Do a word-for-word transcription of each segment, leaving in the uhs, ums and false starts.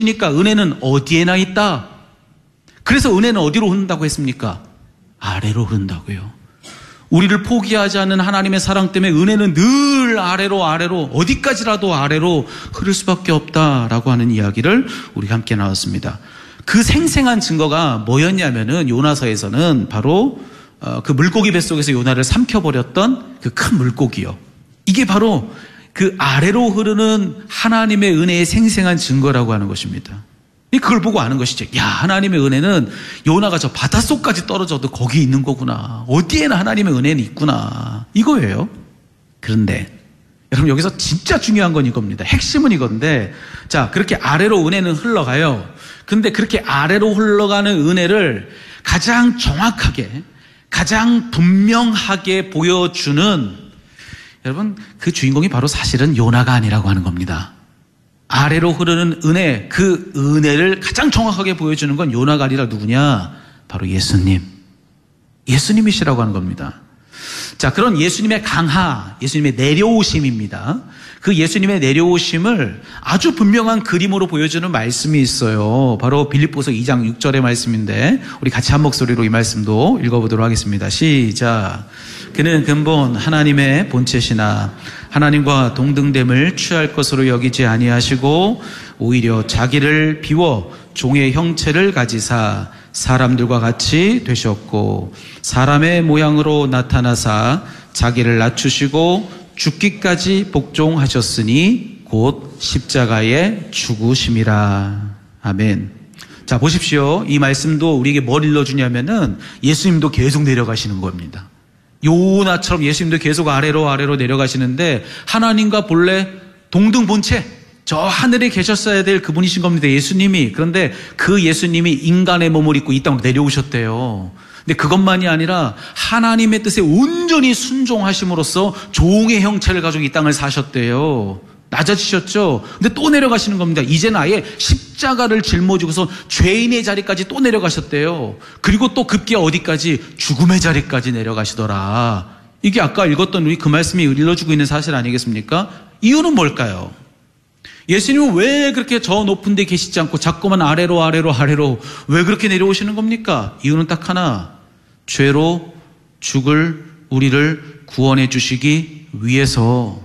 그러니까 은혜는 어디에나 있다. 그래서 은혜는 어디로 흐른다고 했습니까? 아래로 흐른다고요. 우리를 포기하지 않는 하나님의 사랑 때문에 은혜는 늘 아래로 아래로 어디까지라도 아래로 흐를 수밖에 없다라고 하는 이야기를 우리가 함께 나눴습니다. 그 생생한 증거가 뭐였냐면은 요나서에서는 바로 그 물고기 뱃속에서 요나를 삼켜버렸던 그 큰 물고기요. 이게 바로 그 아래로 흐르는 하나님의 은혜의 생생한 증거라고 하는 것입니다. 그걸 보고 아는 것이죠. 야, 하나님의 은혜는 요나가 저 바닷속까지 떨어져도 거기 있는 거구나. 어디에나 하나님의 은혜는 있구나. 이거예요. 그런데 여러분 여기서 진짜 중요한 건 이겁니다. 핵심은 이건데, 자, 그렇게 아래로 은혜는 흘러가요. 근데 그렇게 아래로 흘러가는 은혜를 가장 정확하게, 가장 분명하게 보여주는, 여러분, 그 주인공이 바로 사실은 요나가 아니라고 하는 겁니다. 아래로 흐르는 은혜, 그 은혜를 가장 정확하게 보여주는 건 요나가 아니라 누구냐? 바로 예수님. 예수님이시라고 하는 겁니다. 자, 그런 예수님의 강하, 예수님의 내려오심입니다. 그 예수님의 내려오심을 아주 분명한 그림으로 보여주는 말씀이 있어요. 바로 빌립보서 이 장 육 절의 말씀인데 우리 같이 한 목소리로 이 말씀도 읽어보도록 하겠습니다. 시작. 그는 근본 하나님의 본체시나 하나님과 동등됨을 취할 것으로 여기지 아니하시고 오히려 자기를 비워 종의 형체를 가지사 사람들과 같이 되셨고 사람의 모양으로 나타나사 자기를 낮추시고 죽기까지 복종하셨으니 곧 십자가에 죽으심이라. 아멘. 자, 보십시오. 이 말씀도 우리에게 뭘 일러주냐면은 예수님도 계속 내려가시는 겁니다. 요나처럼 예수님도 계속 아래로 아래로 내려가시는데 하나님과 본래 동등 본체, 저 하늘에 계셨어야 될 그분이신 겁니다. 예수님이. 그런데 그 예수님이 인간의 몸을 입고 이 땅으로 내려오셨대요. 근데 그것만이 아니라 하나님의 뜻에 온전히 순종하심으로써 종의 형체를 가지고 이 땅을 사셨대요. 낮아지셨죠? 근데 또 내려가시는 겁니다. 이제는 아예 십자가를 짊어지고서 죄인의 자리까지 또 내려가셨대요. 그리고 또 급기야 어디까지? 죽음의 자리까지 내려가시더라. 이게 아까 읽었던 우리 그 말씀이 일러주고 있는 사실 아니겠습니까? 이유는 뭘까요? 예수님은 왜 그렇게 저 높은 데 계시지 않고 자꾸만 아래로 아래로 아래로 왜 그렇게 내려오시는 겁니까? 이유는 딱 하나. 죄로 죽을 우리를 구원해 주시기 위해서.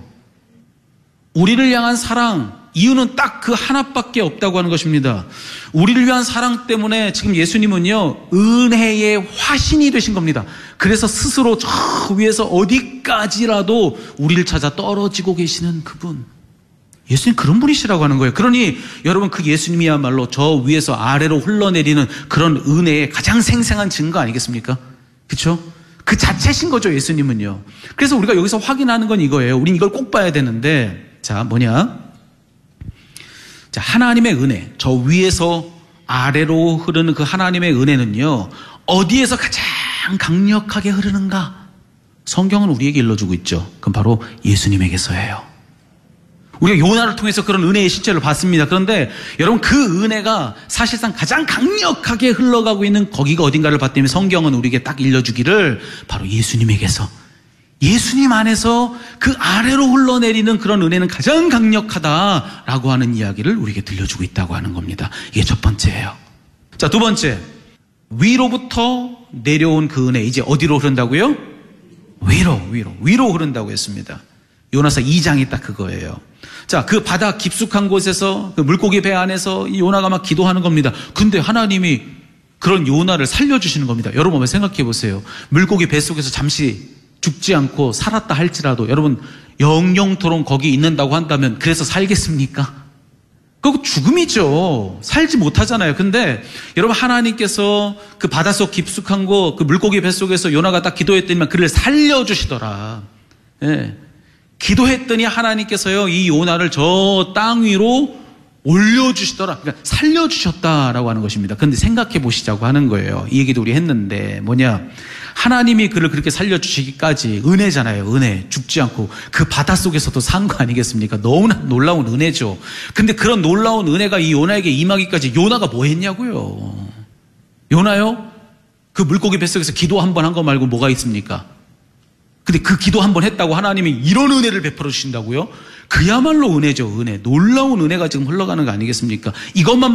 우리를 향한 사랑, 이유는 딱 그 하나밖에 없다고 하는 것입니다. 우리를 위한 사랑 때문에 지금 예수님은요, 은혜의 화신이 되신 겁니다. 그래서 스스로 저 위에서 어디까지라도 우리를 찾아 떨어지고 계시는 그분. 예수님 그런 분이시라고 하는 거예요. 그러니 여러분 그 예수님이야말로 저 위에서 아래로 흘러내리는 그런 은혜의 가장 생생한 증거 아니겠습니까? 그렇죠? 그 자체신 거죠, 예수님은요. 그래서 우리가 여기서 확인하는 건 이거예요. 우린 이걸 꼭 봐야 되는데, 자, 뭐냐? 자, 하나님의 은혜, 저 위에서 아래로 흐르는 그 하나님의 은혜는요, 어디에서 가장 강력하게 흐르는가? 성경은 우리에게 일러주고 있죠. 그럼 바로 예수님에게서예요. 우리가 요나를 통해서 그런 은혜의 실체를 봤습니다. 그런데 여러분 그 은혜가 사실상 가장 강력하게 흘러가고 있는 거기가 어딘가를 봤더니 성경은 우리에게 딱 일러주기를 바로 예수님에게서, 예수님 안에서 그 아래로 흘러내리는 그런 은혜는 가장 강력하다라고 하는 이야기를 우리에게 들려주고 있다고 하는 겁니다. 이게 첫 번째예요. 자, 두 번째, 위로부터 내려온 그 은혜 이제 어디로 흐른다고요? 위로, 위로, 위로 흐른다고 했습니다. 요나서 이 장이 딱 그거예요. 자, 그 바다 깊숙한 곳에서 그 물고기 배 안에서 이 요나가 막 기도하는 겁니다. 근데 하나님이 그런 요나를 살려주시는 겁니다. 여러분 한번 생각해 보세요. 물고기 뱃속에서 잠시 죽지 않고 살았다 할지라도 여러분 영영토록 거기 있는다고 한다면 그래서 살겠습니까? 그거 죽음이죠. 살지 못하잖아요. 근데 여러분 하나님께서 그 바닷속 깊숙한 곳 그 물고기 뱃속에서 요나가 딱 기도했더니만 그를 살려주시더라. 예. 기도했더니 하나님께서요 이 요나를 저 땅 위로 올려주시더라. 그러니까 살려주셨다라고 하는 것입니다. 그런데 생각해 보시자고 하는 거예요. 이 얘기도 우리 했는데 뭐냐, 하나님이 그를 그렇게 살려주시기까지 은혜잖아요. 은혜. 죽지 않고 그 바닷속에서도 산 거 아니겠습니까? 너무나 놀라운 은혜죠. 근데 그런 놀라운 은혜가 이 요나에게 임하기까지 요나가 뭐 했냐고요. 요나요? 그 물고기 뱃속에서 기도 한 번 한 거 말고 뭐가 있습니까? 근데 그 기도 한 번 했다고 하나님이 이런 은혜를 베풀어 주신다고요? 그야말로 은혜죠, 은혜. 놀라운 은혜가 지금 흘러가는 거 아니겠습니까? 이것만